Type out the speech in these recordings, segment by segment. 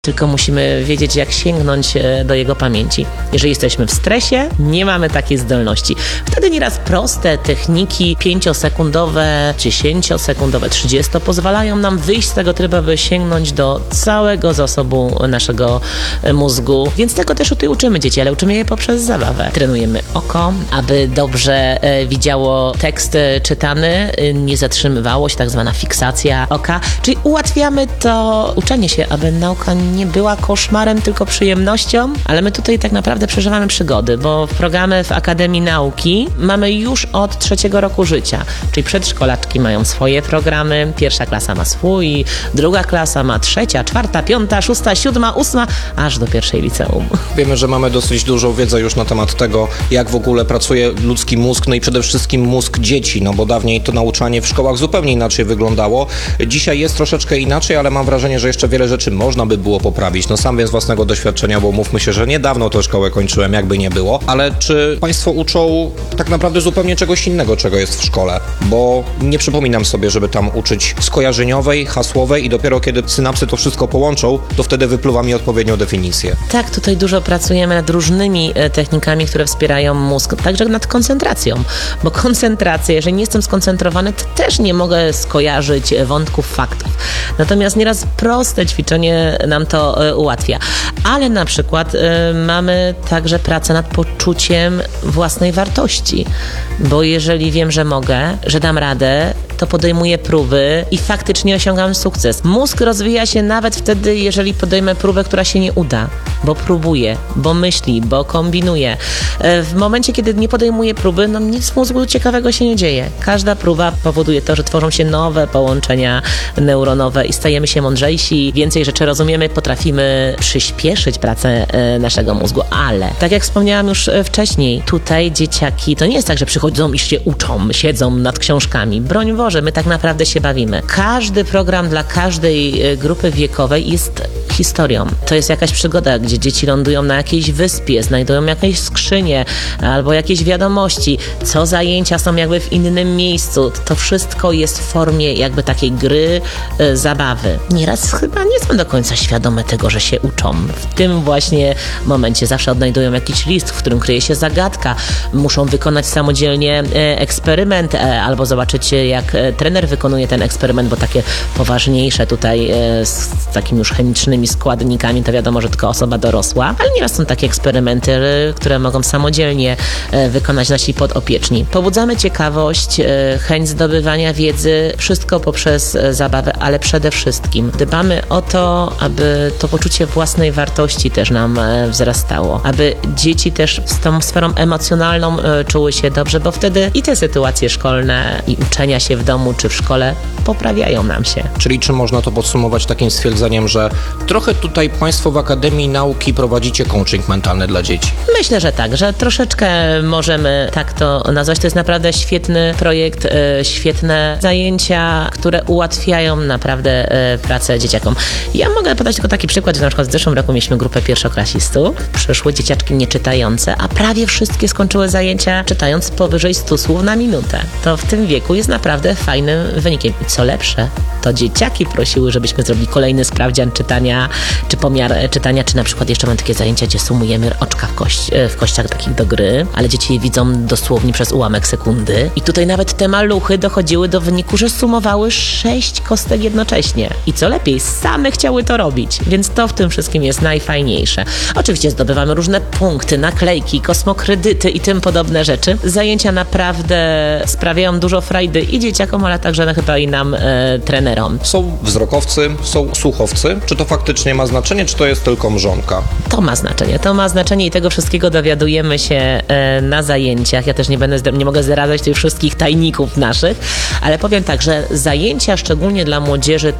tylko musimy wiedzieć, jak sięgnąć do jego pamięci. Jeżeli jesteśmy w stresie, nie mamy takiej zdolności. Wtedy nieraz proste techniki 5-sekundowe, 10-sekundowe, 30 pozwalają nam wyjść z tego trybu, by sięgnąć do całego zasobu naszego mózgu. Więc tego też tutaj uczymy dzieci, ale uczymy je poprzez zabawę. Trenujemy oko, aby dobrze widziało tekst czytany, nie zatrzymywało się, tak zwana fiksacja oka, czyli ułatwiamy to uczenie się, aby nauka nie była koszmarem, tylko przyjemnością, ale my tutaj tak naprawdę przeżywamy przygody, bo programy w Akademii Nauki mamy już od 3. roku życia, czyli przedszkolaczki mają swoje programy, 1. klasa ma swój, 2. klasa ma 3., 4., 5., 6., 7., 8., aż do 1. liceum. Wiemy, że mamy dosyć dużą wiedzę już na temat tego, jak w ogóle pracuje ludzki mózg, no i przede wszystkim mózg dzieci, no bo dawniej to nauczanie w szkołach zupełnie inaczej wyglądało. Dzisiaj jest troszeczkę inaczej, ale mam wrażenie, że jeszcze wiele rzeczy można by było poprawić. No sam wiem z własnego doświadczenia, bo mówmy się, że niedawno tę szkołę kończyłem, jakby nie było. Ale czy Państwo uczą tak naprawdę zupełnie czegoś innego, czego jest w szkole? Bo nie przypominam sobie, żeby tam uczyć skojarzeniowej, hasłowej i dopiero kiedy synapsy to wszystko połączą, to wtedy wypluwa mi odpowiednią definicję. Tak, tutaj dużo pracujemy nad różnymi technikami, które wspierają mózg, także nad koncentracją, bo koncentracja, jeżeli nie jestem skoncentrowany, to też nie mogę skojarzyć wątków, faktów. Natomiast nieraz proste ćwiczenie nam to ułatwia. Ale na przykład mamy także pracę nad poczuciem własnej wartości, bo jeżeli wiem, że mogę, że dam radę, to podejmuję próby i faktycznie osiągam sukces. Mózg rozwija się nawet wtedy, jeżeli podejmę próbę, która się nie uda, bo próbuje, bo myśli, bo kombinuje. W momencie, kiedy nie podejmuję próby, no nic w mózgu ciekawego się nie dzieje. Każda próba powoduje to, że tworzą się nowe połączenia neuronowe i stajemy się mądrzejsi, więcej rzeczy rozumiemy, potrafimy przyspieszyć pracę naszego mózgu, ale tak jak wspomniałam już wcześniej, tutaj dzieciaki, to nie jest tak, że przychodzą i się uczą, siedzą nad książkami. Broń Boże, my tak naprawdę się bawimy. Każdy program dla każdej grupy wiekowej jest historią. To jest jakaś przygoda, gdzie dzieci lądują na jakiejś wyspie, znajdują jakieś skrzynie albo jakieś wiadomości, co zajęcia są jakby w innym miejscu. To wszystko jest w formie jakby takiej gry, zabawy. Nieraz chyba nie są do końca świadome tego, że się uczą. W tym właśnie momencie zawsze odnajdują jakiś list, w którym kryje się zagadka. Muszą wykonać samodzielnie eksperyment albo zobaczyć, jak trener wykonuje ten eksperyment, bo takie poważniejsze tutaj z takimi już chemicznymi składnikami, to wiadomo, że tylko osoba dorosła, ale nieraz są takie eksperymenty, które mogą samodzielnie wykonać nasi podopieczni. Pobudzamy ciekawość, chęć zdobywania wiedzy, wszystko poprzez zabawę, ale przede wszystkim dbamy o to, aby to poczucie własnej wartości też nam wzrastało, aby dzieci też z tą sferą emocjonalną czuły się dobrze, bo wtedy i te sytuacje szkolne i uczenia się w domu czy w szkole poprawiają nam się. Czyli czy można to podsumować takim stwierdzeniem, że trochę tutaj Państwo w Akademii Nauki prowadzicie coaching mentalny dla dzieci? Myślę, że tak, że troszeczkę możemy tak to nazwać. To jest naprawdę świetny projekt, świetne zajęcia, które ułatwiają naprawdę pracę dzieciakom. Ja mogę podać tylko taki przykład, że na przykład w zeszłym roku mieliśmy grupę pierwszoklasistów, przyszły dzieciaczki nieczytające, a prawie wszystkie skończyły zajęcia czytając powyżej 100 słów na minutę. To w tym wieku jest naprawdę fajnym wynikiem. I co lepsze, to dzieciaki prosiły, żebyśmy zrobili kolejny sprawdzian czytania, czy pomiar czytania, czy na przykład jeszcze mam takie zajęcia, gdzie sumujemy oczka w kościach takich do gry, ale dzieci je widzą dosłownie przez ułamek sekundy. I tutaj nawet te maluchy dochodziły do wyniku, że sumowały 6 kostek jednocześnie. I co lepiej, same chciały to robić. Więc to w tym wszystkim jest najfajniejsze. Oczywiście zdobywamy różne punkty, naklejki, kosmokredyty i tym podobne rzeczy. Zajęcia naprawdę sprawiają dużo frajdy i dzieciakom, ale także chyba i nam, trenerom. Są wzrokowcy, są słuchowcy. Czy to faktycznie ma znaczenie, czy to jest tylko mrzonka? To ma znaczenie i tego wszystkiego dowiadujemy się na zajęciach. Ja też nie mogę zdradzać tych wszystkich tajników naszych, ale powiem tak, że zajęcia szczególnie dla młodzieży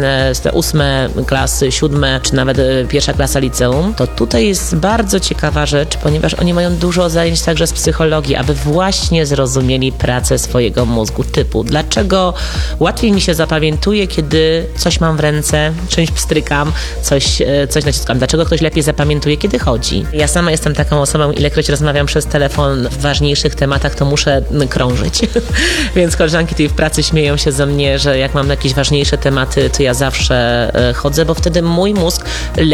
z te 8 klasy, 7 czy nawet 1. klasa liceum, to tutaj jest bardzo ciekawa rzecz, ponieważ oni mają dużo zajęć także z psychologii, aby właśnie zrozumieli pracę swojego mózgu, typu dlaczego łatwiej mi się zapamiętuje, kiedy coś mam w ręce, czymś pstrykam, coś naciskam. Dlaczego ktoś lepiej zapamiętuje, kiedy chodzi? Ja sama jestem taką osobą, ilekroć rozmawiam przez telefon w ważniejszych tematach, to muszę krążyć. Więc koleżanki tutaj w pracy śmieją się ze mnie, że jak mam jakieś ważniejsze tematy, to ja zawsze chodzę, bo wtedy mój mózg